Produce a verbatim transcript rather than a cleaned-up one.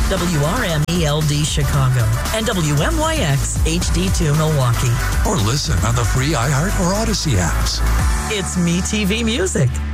W R M E L D Chicago, and W M Y X H D two Milwaukee. Or listen on the free iHeart or Odyssey apps. It's MeTV Music.